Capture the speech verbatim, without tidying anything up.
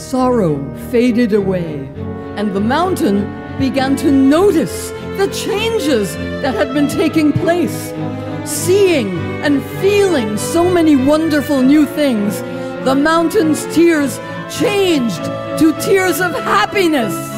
sorrow faded away, and the mountain began to notice the changes that had been taking place. Seeing and feeling so many wonderful new things, the mountain's tears changed to tears of happiness.